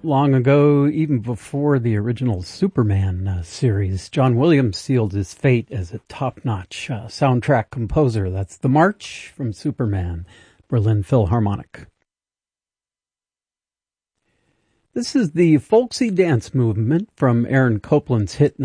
Long ago, even before the original Superman series, John Williams sealed his fate as a top-notch soundtrack composer. That's The March from Superman, Berlin Philharmonic. This is the folksy dance movement from Aaron Copland's hit